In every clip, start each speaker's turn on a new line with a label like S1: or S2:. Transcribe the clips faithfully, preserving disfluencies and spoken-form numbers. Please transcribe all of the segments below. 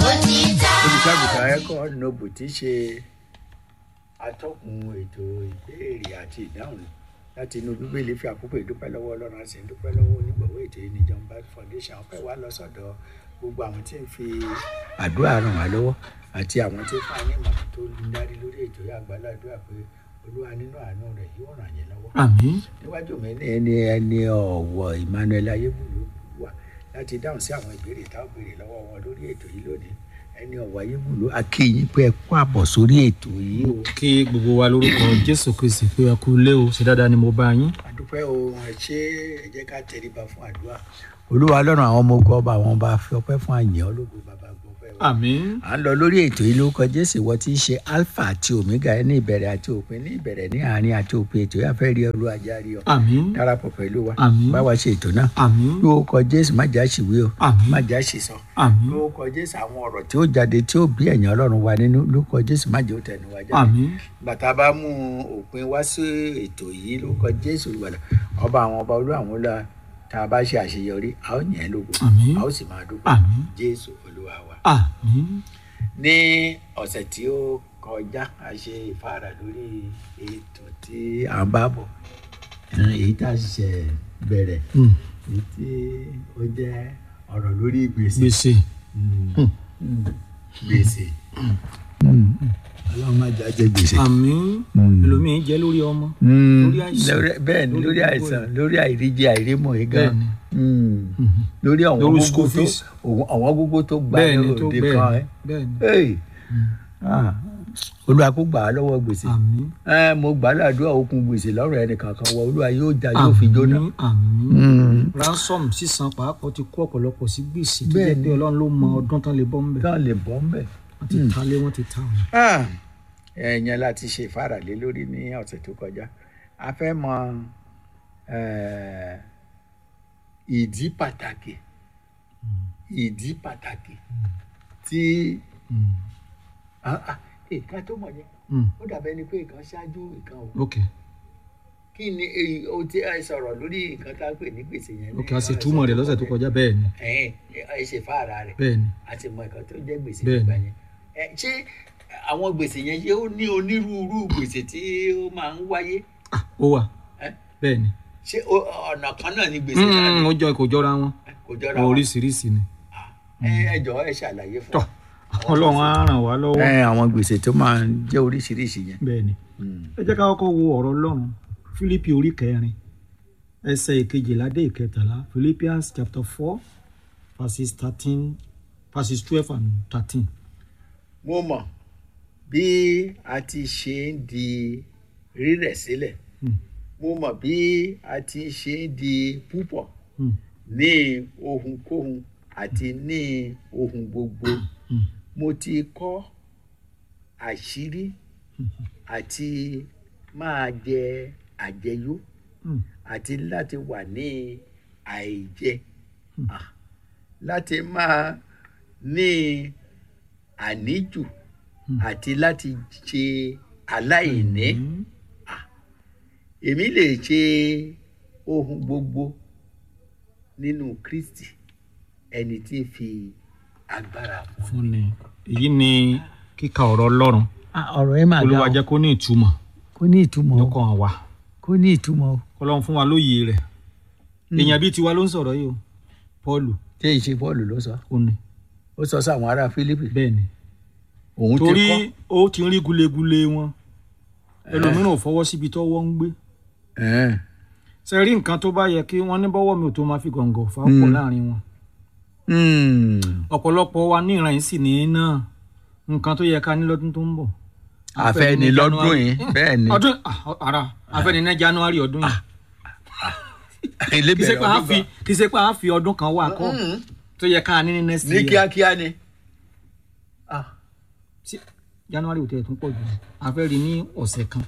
S1: olùṣàgùtà ẹ̀kọ́ nobu tí ṣe atọ́kùn ètò ìbéèrè àti ìdáhùn láti inú bíbélì fi àkókò ìdúpẹ́ lọ́wọ́ ọlọ́run àti ìdúpẹ́ lọ́wọ́ onígbọ̀wọ́ ètò yìí ní John Birth Foundation. ọpẹ́ wa lọ sọ́dọ̀ gbogbo àwọn tí ń fi àdúrà ràn wá lọ́wọ́ àti àwọn tí ń fa ní ìmọ̀ tó ń darí lórí ètò yìí. àgbàládùá pé olúwa nínú àánú rẹ̀ yóò ràn yín lọ́wọ́.
S2: àmín.
S1: níwájú mi ní ẹni ẹni ọ̀wọ̀ Emmanuel Ayébùlú wà láti dáhùn sí àwọn ìbéèrè táwọn béèrè lọ́wọ́ wọn lórí ètò yìí lónìí. ẹni ọ̀wọ̀ Ayébùlú a kí yín pé ẹ kú àbọ̀ sórí ètò yìí o.
S2: kí gbogbo wa lórúkọ Jésù Kristi pé ẹ kú lé o, ṣe dáadáa ni mo bá yín.
S1: àdúpẹ́ o, ẹ ṣé, ẹ jẹ́ ká tẹríba fún àdúrà. olúwa lọ́rùn àwọn ọmọ ogun ọba àwọn ọba fi ọpẹ́ fún àyàn ológun bàbá gbọ́pẹ́ wa.
S2: àmín.
S1: à ń lọ lórí ètò yìí lórúkọ Jésù ìwọ tí í ṣe alpha àti omega ní ìbẹ̀rẹ̀ àti òpin, ní ìbẹ̀rẹ̀ ní àárín àti òpin ètò yà fẹ́ rí ọlú ajárí ọ.
S2: àmín.
S1: darapọ̀ pẹ̀lú wa.
S2: àmín.
S1: bá wa ṣe ètò náà.
S2: àmín.
S1: lórúkọ Jésù má jà ṣìwé o.
S2: àmín.
S1: má jà ṣìsọ.
S2: àmín.
S1: lórúkọ Jésù àwọn ọ̀rọ̀ tí ó jáde tí ó bí ẹ̀yàn Ọlọ́run wa nínú, lórúkọ Jésù má jẹ́ ó tẹnu wa jáde.
S2: àmín.
S1: bàtà bá mú òpin wá sí ètò yìí lórúkọ Jésù olùwàlà ọba àwọn ọba olú àwọn olúwa tá a bá ṣe àṣeyọrí a ó yìn ẹ́ lógo.
S2: àmín.
S1: a ó sì máa dúpẹ́.
S2: àmín.
S1: Jésù olúwa wa.
S2: àmín.
S1: ní ọ̀sẹ̀ tí ó kọjá a ṣe ìfáàrà lórí ètò tí à ń bá bọ̀, èyí tá a ṣe bẹ̀rẹ̀,
S2: Mm.
S1: èyí tí ó jẹ́ ọ̀rọ̀ lórí gbèsè.
S2: gbèsè.
S1: Mm. Mm. gbèsè. Ọlọ́run má jà jẹ gbèsè.
S2: àmín.
S1: Mm.
S2: ẹlòmíín jẹ lórí ọmọ.
S1: Mm.
S2: lórí àìsàn.
S1: Lórí- bẹ́ẹ̀ ni
S2: lórí
S1: lórí
S2: gbogbo
S1: àìsàn
S2: ẹ̀.
S1: lórí àìríjẹ àìrímọ̀ yìí gan.
S2: Bẹ́ẹ̀ ni.
S1: Mm. lórí àwọn
S2: Lórí
S1: gbogbo
S2: school
S1: tó
S2: fees.
S1: àwọn gbogbo tó gbà
S2: bẹ́ẹ̀
S1: ní
S2: ni tó
S1: òde
S2: bẹ́ẹ̀
S1: kan
S2: ni
S1: ẹ.
S2: bẹ́ẹ̀ ni.
S1: Hey. Ah. Olúwa kó gbà á lọ́wọ́ gbèsè.
S2: àmín.
S1: ẹ mo gbà á ládùúgbò okùn gbèsè lọ́rọ̀ ẹnìkan kan wọ Olúwa yóò já yóò fi jóná.
S2: àmín. àmín.
S1: Mm.
S2: ransom sísan pàápàá ti kó ọ̀pọ̀lọpọ̀ sí gbèsè tó
S1: Bẹ́ẹ̀
S2: jẹ́
S1: ni.
S2: pé Ọlọ́run ló mọ ọdún tán lè bọ́ ńbẹ̀.
S1: kán lè bọ́ ńbẹ̀.
S2: wọ́n ti ta lé wọ́n ti ta ọ̀nà.
S1: Ah, ẹ̀yẹn láti ṣe ìfáralé lórí ní ọ̀sẹ̀ tó kọjá. A fẹ́ mọ eh, ìdí pàtàkì ìdí pàtàkì tí ah, ah, nǹkan tó mọ̀ yẹn ó dàbẹ́ ni pé nǹkan ṣáájú nǹkan o.
S2: ok
S1: kí ni èyí o ti ẹ sọ̀rọ̀ lórí nǹkan tá a pè ní gbèsè yẹn.
S2: ok a sì túmọ̀ rẹ̀ lọ́sẹ̀ tó kọjá bẹ́ẹ̀ ni
S1: ẹ̀hìn ẹ ṣe fáàrà rẹ̀
S2: bẹ́ẹ̀ ni
S1: a ti mọ nǹkan tó jẹ́ gbèsè
S2: Bẹ́ẹ̀ ni.
S1: nígbà yẹn. Ẹ, ṣé àwọn gbèsè yẹn ṣé ó ní onírúurú gbèsè tí ó máa ń wáyé?
S2: ah ó wà
S1: Ẹ́?
S2: bẹ́ẹ̀ ni
S1: ṣé o- ọ̀nà kan náà ni gbèsè náà ni?
S2: ó jọ kò jọra wọn
S1: kò jọra wọn.
S2: oríṣiríṣi ni
S1: ẹ ẹ jọ̀ọ́ ẹ ṣàlàyé fún
S2: tọ́ Ọlọ́run á ràn wá lọ́wọ́.
S1: ẹ àwọn gbèsè tó máa ń jẹ́ oríṣiríṣi yẹn.
S2: bẹ́ẹ̀ ni ẹ jẹ́ ká kọ́kọ́ wo ọ̀rọ̀ Ọlọ́run Fílípì orí kẹrin ẹsẹ̀ ìkejìlá dé ìkẹtàlá Philippians chapter four verses thirteen verses twelve and thirteen.
S1: mo mọ̀ bí a ti ṣe ń di rírẹ̀ sílẹ̀,
S2: Hmm.
S1: mo mọ̀ bí a ti ṣe ń di púpọ̀
S2: Hmm.
S1: ní ohunkóhun àti ní ohun gbogbo.
S2: Hmm.
S1: Mo ti kọ́ àṣírí àti máa jẹ àjẹyó
S2: Hmm.
S1: àti láti wà ní àìjẹ, Ah, láti máa ní àníjù àti láti ṣe aláìní.
S2: Hmm.
S1: Èmi lè ṣe ohun gbogbo nínú Kristi ẹni tí ń fi agbára fún.
S2: fún ni èyí ni kíka ọ̀rọ̀ Ọlọ́run
S1: ọ̀rọ̀ ẹ máa
S2: Olúwa jẹ́ kó ní ìtumọ̀
S1: kó ní ìtumọ̀ o,
S2: lọ́kàn wa
S1: kó ní ìtumọ̀ o.
S2: Ọlọ́run fún wa lóye rẹ̀ èèyàn bíi tiwa ló ń sọ̀rọ̀ yìí o Pọ́ọ̀lù
S1: ṣé ìṣe Pọ́ọ̀lù ló sọ?
S2: ó ní
S1: Ó sọ sáwọn ará Fílípì.
S2: bẹ́ẹ̀ ni
S1: Òun ti
S2: torí
S1: kọ́.
S2: ó ti ń rí gulegule wọn ẹlòmíràn ò fọwọ́ síbi tọ́wọ́ ń gbé
S1: Ẹ̀ẹ́n.
S2: ṣe rí nǹkan tó bá yẹ kí wọ́n ní bọ́wọ́ mi ò tó máa fi gọ̀ǹgọ̀ fà pọ̀
S1: Mm.
S2: láàrin wọn
S1: Hmm.
S2: ọ̀pọ̀lọpọ̀ wa ní ìran yìí sì ní náà nǹkan tó yẹ ká ní lọ́dún tó ń bọ̀
S1: Àfẹ́ ni lọ́dún yìí bẹ́ẹ̀ ni.
S2: ọdún ah, ara afẹ́ ni ní January ọdún yìí
S1: Ilé
S2: kì í ṣe
S1: bẹ̀rẹ̀
S2: pé a
S1: ọdún
S2: fi
S1: kan.
S2: kì í ṣe pé a fi ọdún kan wà kọ́
S1: Mm.
S2: tó yẹ ká ní ní next
S1: Ní
S2: year
S1: kíákíá ni. Ah.
S2: Sí, January ò tẹ̀ tún pọ̀ jù a fẹ́ rí ní ọ̀sẹ̀ kan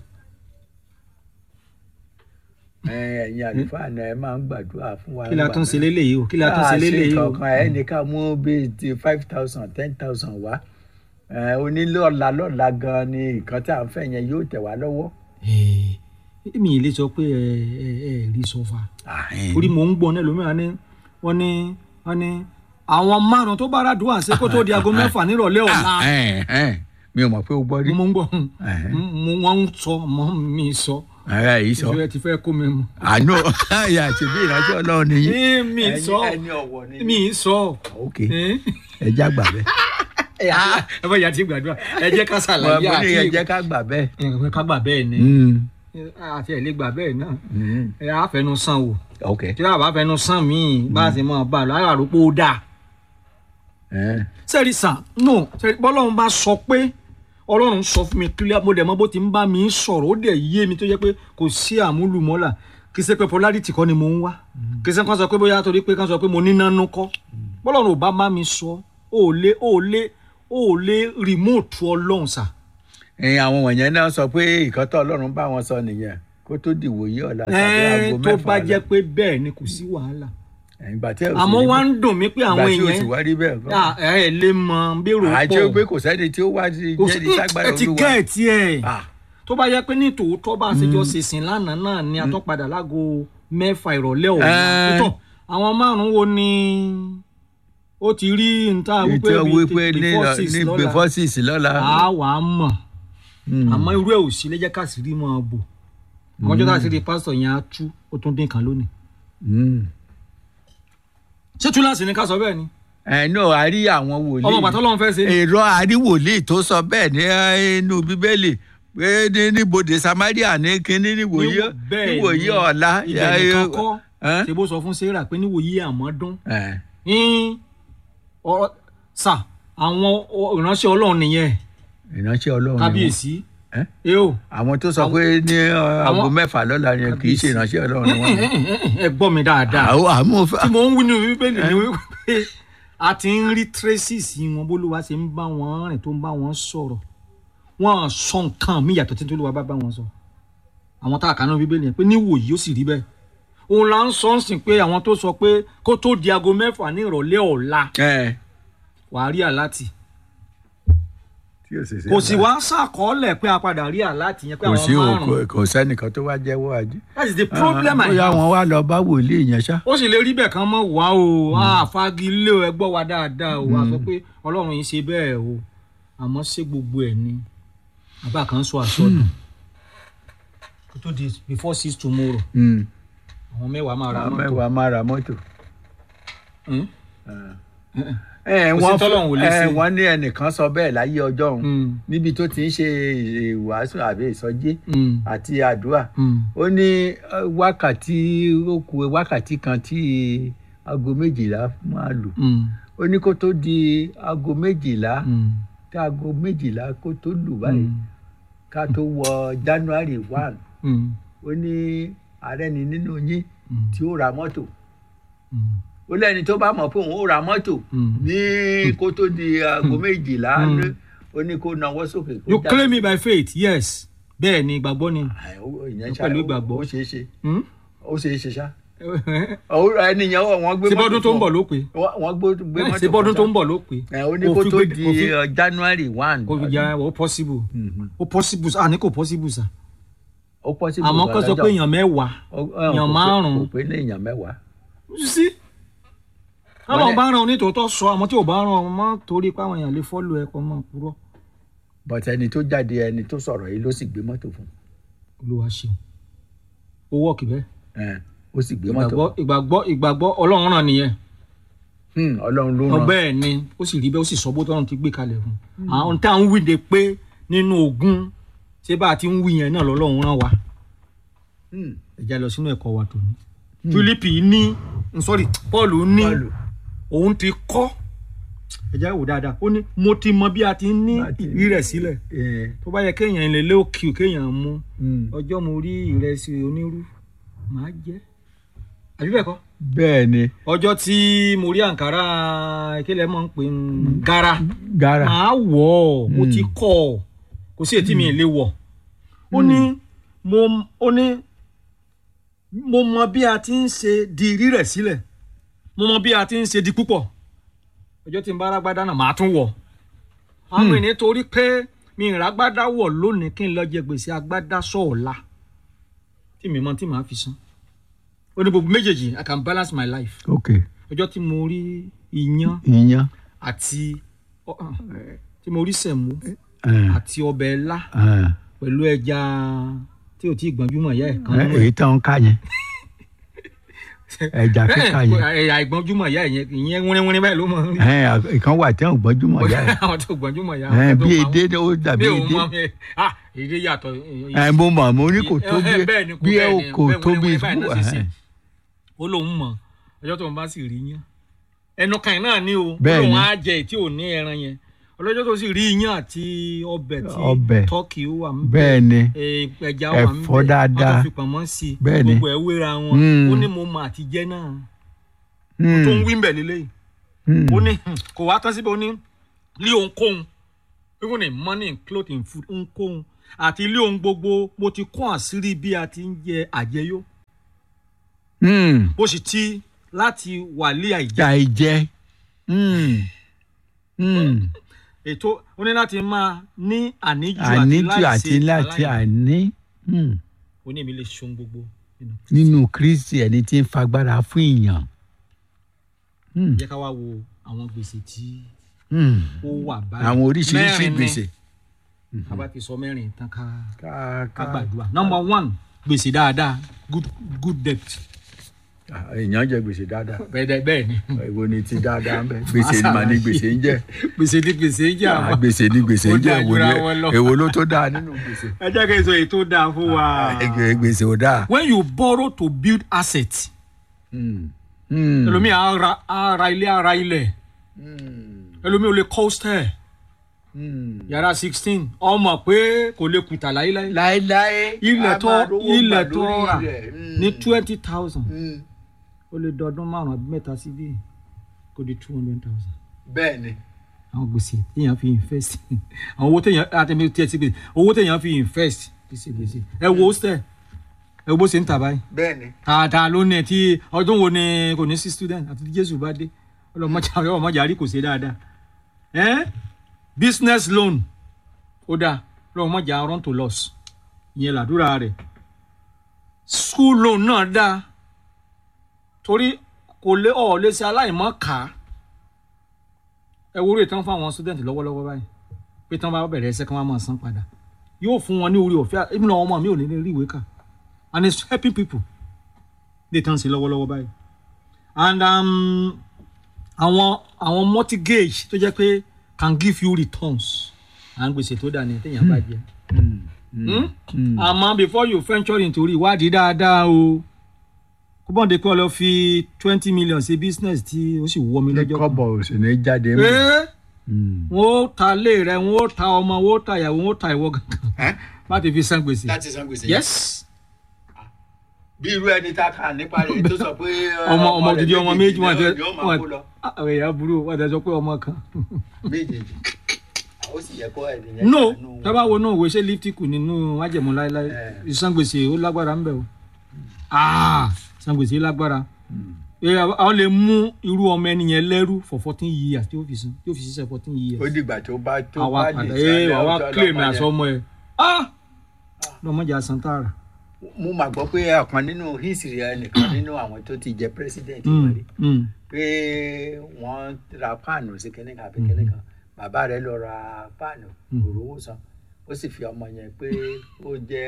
S1: Ẹ̀yin àlùfáà náà ẹ máa ń gbàdúrà fún wa.
S2: kí la tún ṣe léléyìí o kí la tún ṣe léléyìí o
S1: kankan ẹ ní ká mú bíi ti five thousand ten thousand wá. Ẹ, onílọ́la lọ́la gan ni nǹkan tá à ń fẹ́ yẹn yóò tẹ̀ wá lọ́wọ́.
S2: Ẹ̀ẹ́, èmi ì lè sọ pé ẹ ẹ ẹ rí sọfà orí mò ń gbọ́ náà lómìnira ní wọ́n ní wọ́n ní àwọn márùn tó bá ràdúrà ṣe kó tó di aago mẹ́fà nírọ̀lẹ́ ọ̀la.
S1: mi ò mọ̀ pé o gbọ́ rí.
S2: mo ń gbọ́ mo wọ́n ń sọ mọ́ mi sọ.
S1: ara yìí sọ
S2: ìṣòro ẹ ti fẹ́ kó mi mu.
S1: àánú àyà ṣèbí ìrántí Ọlọ́run nìyí.
S2: mi sọ
S1: ẹni ọ̀wọ̀ ni.
S2: mi sọ.
S1: ok ẹ já gbà bẹ́ẹ̀.
S2: ẹ bá yà tí gbàdúrà ẹ jẹ́ ká ṣàlàyé
S1: àti ẹ jẹ́ ká gbà bẹ́ẹ̀.
S2: ẹ ká gbà bẹ́ẹ̀ ni àti ẹ lè gbà bẹ́ẹ̀ náà ẹ á fẹnu sàn wò.
S1: ok
S2: tí a bá fẹnu sàn míì bá a sì mọ̀ bá a lọ àrà àròpọ̀ ó dáa. sẹ́ẹ̀rì sàn no bọ́lọ́run bá sọ pé Ọlọ́run sọ fún mi kílíà mo dẹ̀ mọ́ bó ti ń bá mi sọ̀rọ̀ ó dẹ̀ yé mi tó jẹ́ pé kò sí àmúlùmọ́là kì í ṣe pé polarity kọ́ ni mo ń wá kì í ṣe kán sọ pé bóyá torí pé kán sọ pé mo ní nánú kọ́ bọ́lọ́run ò bá má mi sọ ó lé ó lé ó lé remote Ọlọ́run sà. ẹ̀yin
S1: àwọn wọ̀nyẹn náà sọ pé ìkọ́tọ̀ Ọlọ́run bá wọn sọ nìyẹn kó tó dìwòye ọ̀la tàbí aago mẹ́fà.
S2: tó bá jẹ́ pé bẹ́ẹ̀ ni kò sí wàhálà
S1: àmọ́
S2: àmọ́ wá ń dùn mí pé àwọn èèyàn
S1: ìgbà tí o ti wá rí bẹ́ẹ̀ kọ́.
S2: ẹ lè mọ bẹ́rù pọ̀
S1: àti pé kò sẹ́ni tí ó wá jẹ́ni ságbára Olúwa.
S2: ẹ ti kẹ́ ẹ̀ tiẹ̀ tó bá yẹ pé ní tòótọ́ bá a ṣe jọ ṣèṣìn lánàá náà ni àtọ́padà láago mẹ́fà ìrọ̀lẹ́ ọ̀la tó àwọn márùn-ún wo ni ó ti rí níta wípé
S1: before six lọ́la.
S2: a wà á mọ̀ àmọ́ irú ẹ̀ ò sí lẹ́jẹ́ káàsìrí mọ́ ọ bò àmọ́jọ́ káàsìrí pásítọ̀ yẹn á tú ó tún dín kan lónìí. ṣé túláàsì ni ká sọ bẹ́ẹ̀ ni.
S1: ẹ náà a rí àwọn wòlíì
S2: ọmọ pàtó lọ́n fẹ́ ṣe.
S1: èrò àrí wòlíì tó sọ bẹ́ẹ̀ ní inú bíbélì pé níbodè Samaria ní kínní níwòye níwòye ọ̀la.
S2: ìbẹ̀rẹ̀ kọ́kọ́ ṣe bó sọ fún Sarah pé níwòye àmọ́dún. sà àwọn ìránṣẹ́ Ọlọ́run nìyẹn.
S1: ìránṣẹ́ Ọlọ́run ni wọ́n
S2: kábíyèsí. yóò
S1: àwọn tó sọ pé ní aago mẹ́fà lọ́la yẹn kì í ṣe ìránṣẹ́ Ọlọ́run ni wọ́n.
S2: ẹ gbọ́ mi dáadáa tí mo ń wí ní bíbélì ni wípé a ti ń rí traces wọn bólúwa ṣe ń bá wọn rìn tó ń bá wọn sọ̀rọ̀ wọn sọ nǹkan mi yàtọ̀ tí Olúwa bá bá wọn sọ àwọn tá a kà ní bíbélì yẹn pé níwòyí ó sì rí bẹ́ẹ̀ òun là ń sọ ń sìn pé àwọn tó sọ pé kó tó di aago mẹ́fà ní ìrọ̀lẹ́ ọ̀la wàá rí àláàtì kò sì wá sàkọọ́lẹ̀ pé a padà rí àláàtì yẹn pé àwọn márùn-ún.
S1: kò sẹ́nìkan tó wá jẹ́wọ́ ajé.
S2: that is the problem I have.
S1: bóyá wọn wá lọ bá wòlíì yẹn ṣá.
S2: ó sì lè rí bẹ́ẹ̀ kan mọ́ wá o àfagilé ẹ gbọ́ wa dáadáa o a sọ pé Ọlọ́run yìí ṣe bẹ́ẹ̀ o àmọ́ ṣé gbogbo ẹ̀ ni àbá kan sọ àsọdùn kó tó di before six tomorrow àwọn mẹ́wàá máa ra mọ́tò.
S1: àwọn mẹ́wàá máa ra mọ́tò. wọ́n ní ẹnìkan sọ bẹ́ẹ̀ láyé ọjọ́ òun níbi tó ti ń ṣe ìwàásù àbí ìsọjí àti àdúrà ó ní wákàtí ó kù wákàtí kan tí aago méjìlá máa lù ó ní kó tó di aago méjìlá tí aago méjìlá kó tó lù báyìí ká tó wọ January one ó ní ààrẹ ni nínú yín tí ó ra mọ́tò ó lẹ́ni tó bá mọ̀ pé òun ó ra mọ́tò ní kó tó di aago méjìlá ó ní kó nawọ́ sókè.
S2: you claim me by faith yes bẹ́ẹ̀ ni ìgbàgbọ́ ni pẹ̀lú ìgbàgbọ́
S1: ó ṣeé ṣe ó ṣeé ṣe ṣá ẹnìyàn wọ́n gbé mọ́tò
S2: síbọ́dún tó ń bọ̀ ló pé
S1: wọ́n gbé mọ́tò
S2: síbọ́dún tó ń bọ̀ ló pé
S1: ó ní kó tó di January one.
S2: kò fi jẹ́ ó possible ó possible ah ní kò possible sa
S1: ó possible
S2: àmọ́ kó sọ pé èèyàn mẹ́wàá èèyàn márùn-ún
S1: kò pé ní èèyàn mẹ́wàá.
S2: sí ọlọ́run bá ràn onítòótọ́ sọ àmọ́ tí ò bá ràn ọmọ torí pé àwọn èèyàn lè fọ́lù ẹ̀kọ́ mọ́ purọ́.
S1: but ẹni tó jáde ẹni tó sọ̀rọ̀ yìí ló sì gbé mọ́tò fún.
S2: Olúwa ṣeun ó wọ́ọ̀kì bẹ́ẹ̀.
S1: ó sì gbé mọ́tò.
S2: ìgbàgbọ́ ìgbàgbọ́ ọlọ́run ràn nìyẹn.
S1: ọlọ́run ló ràn.
S2: bẹ́ẹ̀ ni ó sì rí bẹ́ẹ̀ ó sì sọ bó tọ́run ti gbé kalẹ̀ fún. àwọn tá à ń wí de pé nínú ogun ṣé bá a ti ń wí yẹn náà lọ́lọ́run ràn wá. ẹ já lọ sínú ẹ̀kọ́ wa tòní. Fílípì ní sorry Paul ní òun ti kọ́ ẹ jẹ́ wò dáadáa ó ní mo ti mọ bí a ti ní ìrí rẹ̀ sílẹ̀ tó bá yẹ kéèyàn lè lé òkè kéèyàn mú ọjọ́ mo rí ìrẹsì onírú màá jẹ àbí bẹ́ẹ̀ kọ́.
S1: bẹ́ẹ̀ ni.
S2: ọjọ́ tí mo rí àǹkárá ìkélé mọ̀ ń pè ń gara
S1: gara
S2: màá wọ̀ ọ́ mo ti kọ́ ọ kò sí ètí mi lè wọ̀ ó ní mo ó ní mo mọ bí a ti ń ṣe di ìrí rẹ̀ sílẹ̀ mo mọ bí a ti ń ṣe di púpọ̀ ọjọ́ tí n bá rágbádá náà màá tún wọ̀ àwọn ènìyàn torí pé mi ì rágbádá wọ̀ lónìí kí n lọ jẹ gbèsè agbádá sọ̀ọ̀la tí mi mọ tí màá fi san ó ní gbogbo méjèèjì I can balance my life.
S1: okay.
S2: ọjọ́ tí mo rí iyán
S1: iyán
S2: àti tí mo rí sẹ̀mú
S1: eh,
S2: àti ọbẹ̀ ilá
S1: eh,
S2: pẹ̀lú ẹja tí ò tí ì gbọ́njúmọ̀ ìyá ẹ̀ kan
S1: eh,
S2: nínú
S1: èyí tán ká yẹn ẹja kíkà yẹn
S2: ẹ̀yà ìgbọ́njúmọ̀ ìyá ẹ̀ yẹn ìyẹn wínníwínní báyìí ló mọ̀ ń rí
S1: Eh, ìkan wà tí wọn gbọ́njúmọ̀ yá ẹ
S2: àwọn tó gbọ́njúmọ̀ ìyá
S1: Eh,
S2: àwọn tó
S1: bí
S2: pa
S1: èdè ó
S2: wọ́n.
S1: dàbí
S2: mi ò
S1: èdè
S2: mọ̀ mi ah èdè yàtọ̀
S1: Eh, mo mọ̀ mo ní kò tó
S2: Eh,
S1: bí
S2: bẹ́ẹ̀ ni, kò
S1: bí ẹ
S2: bẹ́ẹ̀ ni,
S1: kò
S2: bẹ́ẹ̀
S1: tó bí
S2: wínníwínní báyìí náà sì
S1: eh,
S2: sí. ó lóun mọ̀ ọjọ́ tó ń bá sì rí yán ẹnu kan náà ní o ó
S1: Bẹ́ẹ̀
S2: lóun
S1: ni.
S2: á jẹ tí ò ní ẹran yẹn ọlọ́jọ́ tó sì rí iyán àti ọbẹ̀ tí
S1: Ọbẹ̀.
S2: tọ́kì ó wà ń
S1: bẹ́ẹ̀ ni
S2: eh, ẹja ó wà ń
S1: Ẹ̀fọ́ dáadáa.
S2: wọ́n tó fi pọ̀nmọ́ sí i
S1: Bẹ́ẹ̀ ni.
S2: gbogbo ẹ̀ wéra wọn
S1: Mm.
S2: ó ní mo mọ̀ àti jẹ́ náà
S1: Hmm,
S2: tó ń wí ń bẹ̀ lélẹ́yìí
S1: hmm,
S2: ó ní hmm, kò wá tán síbẹ̀ ó ní lé ohunkóhun even in money in clothing food ohunkóhun àti ilé ohun gbogbo mo ti kún àṣírí bí a ti ń jẹ àjẹyó
S1: hmm.
S2: bó sì ti láti wàlé àìjẹ
S1: jà ìjẹ Hmm, hmm.
S2: ètò ó ní láti máa ní àníjù
S1: àníjù àti
S2: àti
S1: láti
S2: láìsí
S1: àní Hmm.
S2: ó ní èmi lè ṣohun gbogbo nínú.
S1: nínú Kristi ẹni tí ń fagbára fún èèyàn. Hmm,
S2: jẹ́ ká wá wo àwọn gbèsè tí
S1: hmm.
S2: ó wà báyìí
S1: àwọn oríṣiríṣi
S2: Mẹ́rin ni.
S1: gbèsè.
S2: a bá ti sọ mẹ́rin tán ká
S1: ká
S2: ká gbàdúrà number one gbèsè dáadáa good good debt
S1: èèyàn jẹ gbèsè dáadáa
S2: bẹ́ẹ̀ bẹ́ẹ̀ ni
S1: èwo ni ti dáadáa ń bẹ gbèsè ni màá ní gbèsè ń jẹ
S2: gbèsè ní gbèsè ń jẹ
S1: Ah,
S2: àwọn
S1: gbèsè ni gbèsè ń
S2: Ó
S1: jẹ
S2: dáa
S1: èwo
S2: jura
S1: ni
S2: wọn lọ.
S1: èwo ló tó dáa nínú gbèsè.
S2: ẹ jẹ́ kí n sọ èyí tó dáa fún wa.
S1: Gbè- gbèsè ò dáa.
S2: when you borrow to build asset
S1: Hmm, hmm,
S2: ẹlòmíì á ra á ra ilé á ra ilẹ̀
S1: hmm,
S2: ẹlòmíì ò lè coaster
S1: hmm.
S2: yàrá sixteen ọmọ pé kò lè kùtà láíláí
S1: láéláé
S2: ilẹ̀
S1: a
S2: tó
S1: máa rówó
S2: ilẹ̀
S1: gbà
S2: tó
S1: lórí
S2: rà
S1: rẹ̀. Hmm,
S2: ní twenty thousand
S1: hmm.
S2: ó lè dọdún márùn àbí mẹ́ta síbí kò di two hundred thousand.
S1: bẹ́ẹ̀ ni
S2: àwọn gbèsè téèyàn fi invest àwọn owó téèyàn àtẹ̀mí tí ẹ ti gbèsè owó téèyàn fi invest gbèsè gbèsè ẹ wo hostel ẹ wo bó ṣe ń tà báyìí
S1: bẹ́ẹ̀ ni
S2: tààtà ló ní ẹ tí ọdún wo ni kò ní sí student àti tí Jésù bá dé ọlọmọjà ọlọmọjà rí kò ṣe dáadáa ẹ business loan ó dáa ọlọmọjà run to loss ìyẹn làdúrà rẹ̀ school loan náà dáa torí kò lé ọ̀ lé sí aláìmọ́ kà á ẹ wo orí ìtàn fún àwọn student lọ́wọ́lọ́wọ́ báyìí pé tán bá bẹ̀rẹ̀ ẹsẹ̀ kan wá máa san padà yóò fún wọn ní orí ọ̀fẹ́ ẹ̀mí náà ọmọ mi ò ní lè rí ìwé kà and it's helping people they tán sí lọ́wọ́lọ́wọ́ báyìí and um, àwọn àwọn mortgage tó jẹ́ pé can give you returns à ń gbèsè tó dà ní téèyàn bá jẹ
S1: Hmm, hmm.
S2: àmọ́ before you venture into ìwádìí dáadáa o kó bọ́ǹde kí wọ́n lọ fi twenty million ṣe business tí ó sì wọ́ mi
S1: ní
S2: lọ́jọ́ kan.
S1: kọ́bọ̀ ò sì ní jáde mọ́.
S2: Ẹ́,
S1: Hmm.
S2: wọ́n ó ta ilé rẹ̀ wọ́n ó ta ọmọ wọ́n ó ta ìyàwó wọ́n ó ta ìwọ gangan
S1: Ẹ́?
S2: láti fi san gbèsè.
S1: láti san gbèsè.
S2: yes
S1: bí irú ẹni tá a kà nípa rẹ̀ tó sọ pé
S2: ọmọ ọmọ òdìdí ọmọ méjì wọn àti
S1: yóò máa kó lọ
S2: àwọn èèyàn burú wọn àti ẹ sọ pé ọmọ kan.
S1: méjèèjì ó sì yẹ kó ẹnìyẹn
S2: no
S1: ṣàánú wọn.
S2: tábà wo náà wo ṣé lífítì kù nínú májẹ̀mú láéláé
S1: Eh.
S2: ìsan gbèsè ó lágbára ń bẹ o ah ìsan gbèsè lágbára ẹ àwọn lè mú irú ọmọ ẹni yẹn lẹ́rú for fourteen years tí ó fi san tí ó fi ṣiṣẹ́ fourteen years.
S1: ó dìgbà tó bá tó
S2: àwa
S1: bá
S2: padà
S1: lè
S2: ẹ
S1: sálẹ̀
S2: àwa
S1: ọjọ́
S2: claim
S1: ọlọ́pàá
S2: àṣọ
S1: yẹn.
S2: ọmọ ẹ ah lọmọdé àṣàn tààrà.
S1: mo mà gbọ́ pé ọ̀kan nínú history ẹnìkan nínú àwọn tó ti jẹ president
S2: Mm,
S1: ìwádìí
S2: mm.
S1: pé wọ́n ra páànù sí kinní kan àbí kinní kan bàbá rẹ̀ lọ ra páànù
S2: Mm.
S1: òróró san ó sì fi ọmọ yẹn pé ó jẹ́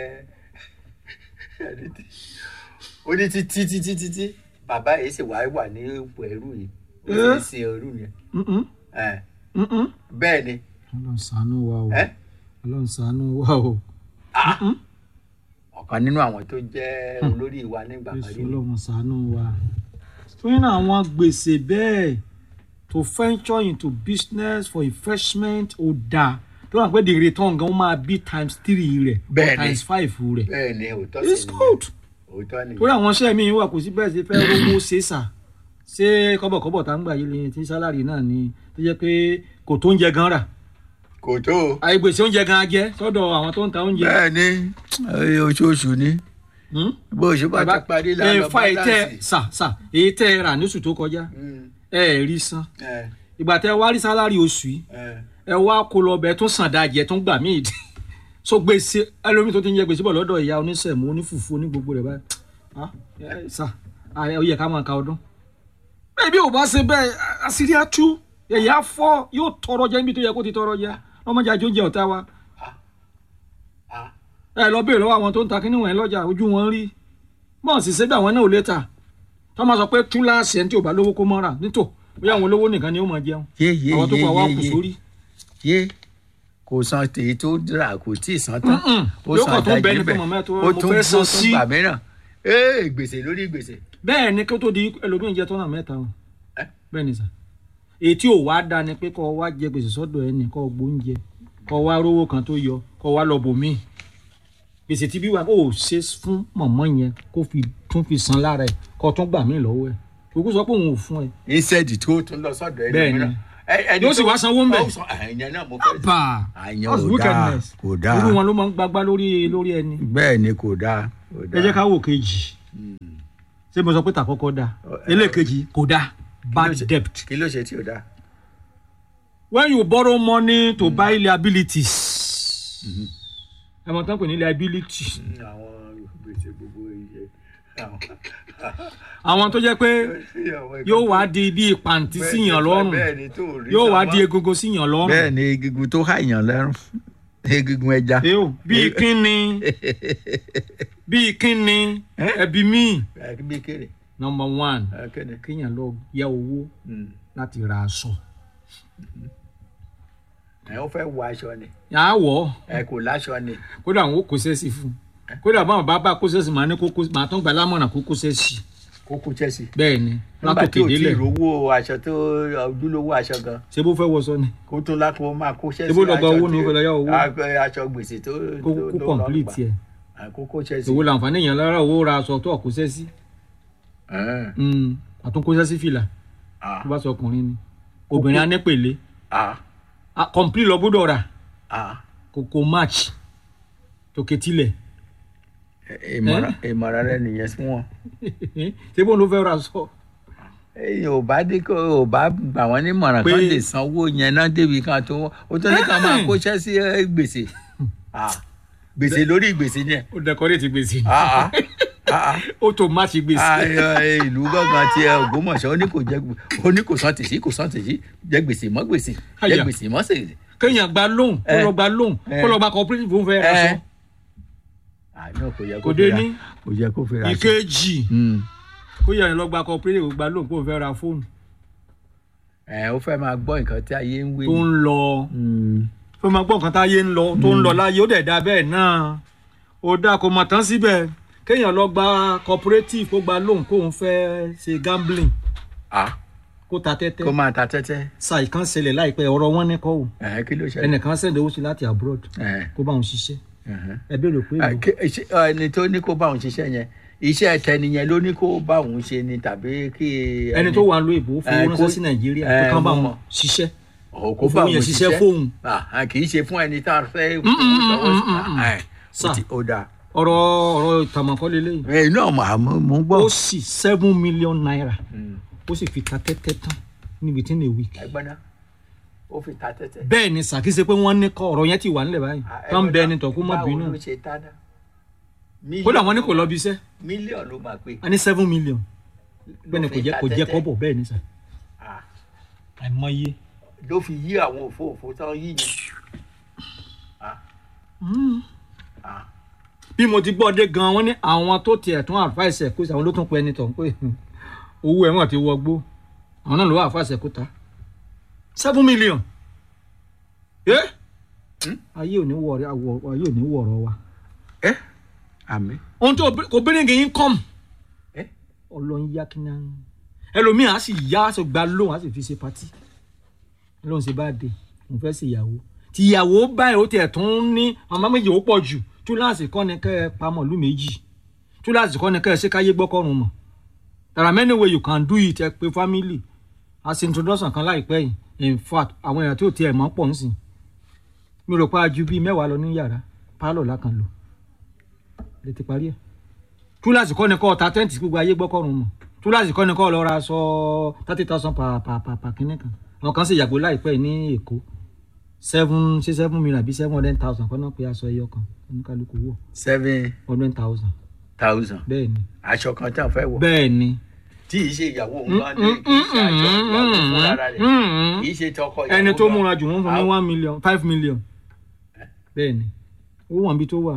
S1: ẹni tí ó ní títí títí títí bàbá yìí sì wá wà ní ipò ẹrú yìí ó sì ń sin ẹrú yẹn
S2: Mm-mm,
S1: Eh,
S2: mm-mm.
S1: bẹ́ẹ̀ ni
S2: Ọlọ́run ṣàánú wa o
S1: eh,
S2: Ọlọ́run ṣàánú wa o
S1: ah,
S2: Mm-mm.
S1: ọ̀kan nínú àwọn tó jẹ́ olórí wa nígbà kan
S2: Jésù
S1: rí ni.
S2: Ọlọ́run ṣàánú wa. fún àwọn gbèsè bẹ́ẹ̀ to venture into business for investment ó dáa tó wà pé the return gan máa bí times three rẹ̀
S1: Bẹ́ẹ̀
S2: or
S1: ni.
S2: times five rẹ̀
S1: bẹ́ẹ̀ ni òótọ́ sí
S2: it's
S1: ni
S2: good.
S1: òótọ́ ni
S2: torí àwọn iṣẹ́ mi wà kò sí bẹ́ẹ̀ ṣe fẹ́ rówó ṣe sà ṣé kọ́bọ̀kọ́bọ̀ tá ń gbà yìí lè tí sálárì náà ni tó jẹ́ pé kò tó oúnjẹ gan rà
S1: kò tó o.
S2: àìgbèsè oúnjẹ gan jẹ sọ́dọ̀ àwọn tó ń ta oúnjẹ.
S1: bẹ́ẹ̀ ni eh, oṣooṣù ni
S2: Hmm?
S1: bó o ṣe bá ti parí
S2: ẹ
S1: lánàá
S2: fa ètè
S1: balance.
S2: sà sà èyí tẹ́ ẹ rà níṣù tó kọjá
S1: Mm,
S2: ẹ ẹ rí san
S1: eh,
S2: ìgbà tẹ́ ẹ wá rí sálárì oṣù yìí
S1: eh,
S2: ẹ wá kó lọ bẹ tó sàn dájẹ tó ń gbà míì dé so gbèsè ẹlòmíì tó ti ń jẹ gbèsè bọ̀ lọ́dọ̀ ìyá oníṣẹ̀mú onífùfú ní gbogbo rẹ̀ báyìí ah ẹ sà ah, ó yẹ ká máa ka ọdún Bẹ́ẹ̀ni ò bá ṣe bẹ́ẹ̀ àṣírí á tú ẹ̀yà fọ́ yóò tọrọ jẹ níbi tó yẹ kó ti tọrọ jẹ ọmọdé àjọ jẹ ọ̀tá wa. Ẹ lọ béèrè lọ́wọ́ àwọn tó ń ta kíní wọ̀nyí lọ́jà ojú wọn rí bọ́ọ̀ sì ṣe bí àwọn náà ò lè tà tọ́ máa sọ pé túláàsì ẹni tí ò bá lówó kó mọ́ra nítò bóyá àwọn olówó nìkan ni ó máa jẹun àwọn tó kọ àwọn kù sórí.
S1: yé kò san tèyí tó dra kò tí ì san tán ó san àdájú bẹ́ẹ̀ ó tún bó tún gbà mìíràn ee gbèsè lórí gbèsè.
S2: bẹ́ẹ̀ ni kó tó di ẹlòmíràn jẹ tọ́nà mẹ́ta o bẹ́ẹ̀ ni sà èyí tí ò wá da ni pé kó wá jẹ gbèsè sọ́dọ̀ ẹni kó gbóúnjẹ kó wá rówó kan tó yọ kó wá lọ bòmíì gbèsè tí bí wa kó o ṣe fún mọ̀mọ́ yẹn kó fi tún fi san lára ẹ̀ kó tún gbà mí lọ́wọ́ ẹ̀ kókó sọ pé òun ò fún ẹ.
S1: ìṣèdì tó tún lọ sọ́dọ̀ ẹni mìíràn
S2: yóò sì wá sanwó ń bẹ̀.
S1: àyàn náà mo fẹ́
S2: bá
S1: àyàn ò dáa kò dáa
S2: irú wọn ló máa ń gbagbá lórí lórí ẹni.
S1: bẹ́ẹ̀ ni kò dáa.
S2: ẹ jẹ́ ká wò kejì ṣé mo sọ pé tàkọ́kọ́ dáa ẹlẹ́ẹ̀kejì kò dáa bad debt.
S1: kí ló ṣe tí ò dáa.
S2: when you borrow money to buy liabilities. ẹ mọ̀ tán pè ní liability.
S1: àwọn gbèsè gbogbo iye
S2: àwọn tó jẹ́ pé yóò wá di bí pàǹtí síyàn lọ́rùn yóò wá di egungun síyàn lọ́rùn.
S1: bẹ́ẹ̀ ni egungun tó hàyàn lẹ́rùn egungun ẹja.
S2: bíi kínni bíi kínni ẹbí mi.
S1: bíi kéré.
S2: number one kéèyàn lọ yá owó láti ra aṣọ.
S1: ẹ ó fẹ́ wọ aṣọ ni.
S2: yà á wọ̀.
S1: ẹ kò láṣọ ni.
S2: kódà àwọn ó kó sẹ́sì fún un kódà báwọn bá bá kó sẹ́sì máa ní kókó máa tán gba lámọ̀ràn kókó sẹ́sì.
S1: kókó sẹ́sì.
S2: bẹ́ẹ̀ ni látòkè délẹ̀.
S1: nígbà tí o ti rówó aṣọ tó ojúlówó aṣọ gan.
S2: ṣé bó fẹ́ wọṣọ ni.
S1: kó tún lákòó máa kó sẹ́sì.
S2: ṣé bó lọ gba owó ni ó fẹ́ lọ yá owó.
S1: aṣọ gbèsè tó
S2: kó complete yẹ.
S1: kókó sẹ́sì.
S2: owó làǹfààní yẹn lára owó ra aṣọ tó ọ̀kó sẹ́sì. àtúnkó sẹ́sì fìlà tó bá sọ ọkùnrin ni obìnrin á ní pèlè. complete lọ gbọ́dọ̀ rà kókó match tòkè tilẹ̀.
S1: ìmọ̀ràn ìmọ̀ràn rẹ nìyẹn sí wọn.
S2: ṣé bó ló fẹ́ ra sọ.
S1: èyí ò bá dé kó ò bá gbà wọ́n nímọ̀ràn kan lè sanwó yẹn náà débi kan tó ó tó ní ká máa kóṣẹ́ sí gbèsè gbèsè lórí gbèsè yẹn.
S2: ó dẹkọrẹ́tì gbèsè. ó tó máàcì gbèsè.
S1: ìlú gbọ̀ngàn ti Ògbómọ̀ṣọ́ ó ní kò jẹ́ ó ní kò san tèṣí kò san tèṣí jẹ́ gbèsè mọ́ gbèsè jẹ́ gbèsè mọ́ sèṣì.
S2: kéèyàn gba lóhùn kó lọ gba lóhùn kó lọ gba cooperative fún fẹ́ ra sọ.
S1: kò dé ní kò yẹ kó fi ra sọ.
S2: ìkejì kó yẹ lọ gba cooperative gba lóhùn kó fẹ́ ra fóònù.
S1: ẹ ó fẹ́ máa gbọ́ nǹkan tí ayé ń wí.
S2: tó ń lọ fẹ́ máa gbọ́ nǹkan tí ayé ń lọ tó ń lọ láyé ó dẹ̀ da bẹ́ẹ̀ náà ó dá kó máa tán síbẹ̀ kéèyàn lọ gba cooperative kó gba lóhùn kó ń fẹ́ ṣe gambling. kó ta tẹ́tẹ́.
S1: kó máa ta tẹ́tẹ́.
S2: ṣàì kan ṣẹlẹ̀ láìpẹ́ ọ̀rọ̀ wọn ní kọ́ o.
S1: kí ló ṣẹlẹ̀.
S2: ẹnìkan sẹ̀dẹ̀ owó sí láti abroad. kó bá òun ṣiṣẹ́. ẹ bẹ̀rẹ̀ pé.
S1: ẹni tó ní kó bá òun ṣiṣẹ́ yẹn iṣẹ́ tẹni yẹn ló ní kó bá òun ṣe ni tàbí kí.
S2: ẹni tó wà ń lo ìbò fowó ránṣẹ́ sí nàìjíríà tó kàn bá òun ṣiṣẹ́.
S1: kó bá òun ṣiṣẹ́
S2: fóun.
S1: kì í ṣe fún ẹni tá a fẹ́ fowó sọ́wọ́
S2: ọ̀rọ̀ ọ̀rọ̀ ìtàmọ̀kọ́ lélẹ́yìn.
S1: ẹ náà mo ń gbọ́.
S2: ó sì seven million naira ó sì fi ta tẹ́tẹ́ tán ní within a week.
S1: ẹgbẹ́ náà ó fi ta tẹ́tẹ́.
S2: bẹ́ẹ̀ ni sàkíyèsí pé wọ́n ní kọ́ ọ̀rọ̀ yẹn ti wà nílẹ̀ báyìí tó ń bẹ ẹni tó kó má bínú.
S1: báwo ló ṣe tá náà.
S2: kódà wọ́n ní kò lọ bí iṣẹ́.
S1: mílíọ̀nù ló máa pé.
S2: a ní seven million bẹ́ẹ̀ ni kò jẹ́ kò jẹ́ kọ́bọ̀ bẹ́ẹ̀ ni sà. àìmọye.
S1: ló fi yí àwọn òfóòfó tán yí yẹn.
S2: bí mo ti gbọ́ dé gan wọ́n ní àwọn tó tiẹ̀ tún advice ẹ̀ kó àwọn ló tún pẹ́ ẹni tọ̀ pé owó ẹ̀wọ̀n ti wọgbó àwọn náà ló wà advice ẹ̀ kó ta seven million ẹ ayé ò ní wọ̀rọ̀ ayé ò ní wọ̀rọ̀ wa.
S1: ẹ àmín.
S2: ohun tó kò bẹ́rẹ̀ kì í come ọlọ́run yá kí náà ẹlòmíì á sì yá á sì gba lóhùn á sì fi ṣe pati lóhùn ṣe bá dé òun fẹ́ ṣe ìyàwó tìyàwó báyìí ó tiẹ̀ tún ní ọmọ méjì ó pọ̀ jù túláàsì kọ́ ni kẹ́ ẹ pa mọ̀lú méjì túláàsì kọ́ ni kẹ́ ẹ ṣe káyé gbọ́kọ̀rùn mọ̀ there are many ways you can do it ẹ pé family as introduction kan láìpẹ́ yìí in fact àwọn èèyàn tí ò tiẹ̀ mọ̀ pọ̀ nísìn mi rò pé a ju bíi mẹ́wàá lọ ní yàrá pálọ̀ lákàn lò lè ti parí ẹ̀ túláàsì kọ́ ni kọ́ ta tẹ́ǹtì gbogbo ayé gbọ́kọ̀rùn mọ̀ túláàsì kọ́ ni kọ́ lọ ra aṣọ thirty thousand pa pa pa pa kínní kan àwọn kan sì yàgò láìpẹ́ ní Èkó seven ṣe seven million àbí seven hundred thousand kọ́ náà pé aṣọ ẹyọ kan oníkálukú wò.
S1: seven
S2: hundred thousand.
S1: thousand.
S2: bẹ́ẹ̀ ni.
S1: aṣọ kan tí a fẹ́ wọ̀.
S2: bẹ́ẹ̀ ni
S1: tí ì ṣe ìyàwó òun bá dé kì í ṣe àjọ ìyàwó fúnra rẹ̀ kì í ṣe tọkọ ìyàwó.
S2: ẹni tó múra jù wọ́n fún ní one million five million bẹ́ẹ̀ ni ó wọ̀n bí tó wà.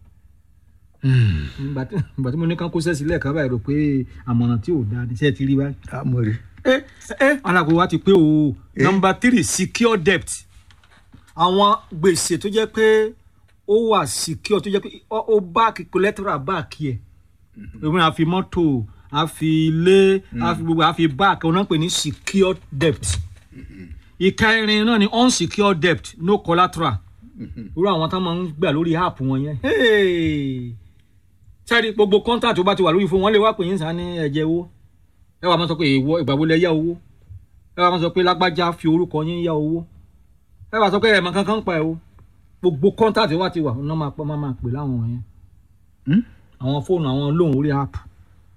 S2: ìgbà tí mo ní kán kó sẹ́sì lẹ́ẹ̀kan báyìí rò pé àmọ̀ràn tí ò dáa ní sẹ́ẹ̀ ti rí báyìí.
S1: àmọ̀rí.
S2: ẹ ẹ alákòó wa ti pé o number three secure debt àwọn gbèsè tó jẹ́ pé ó wà secure tó jẹ́ pé ó báàkì collateral báàkì ẹ̀ èmi náà fi mọ́tò a fi ilé a fi gbogbo a fi báàkì ọ̀nà pè ní secure debt ìkẹrin náà ni unsecured debt no collateral irú àwọn tó máa ń gbà lórí app wọn yẹn sẹ́ẹ̀rì gbogbo contact tó bá ti wà lórí fún wọn lè wá pè yín sá ní ẹ̀jẹ̀ owó ẹ wà máa sọ pé ìwọ ìgbà wo lẹ yá owó ẹ wà máa sọ pé lágbájá fi orúkọ yín yá owó ẹ wà sọ pé ẹ̀mọ kankan pa ẹ̀ o gbogbo contact wá ti wà ọ̀nà máa pè láwọn yẹn àwọn fóònù àwọn lóhùn orí app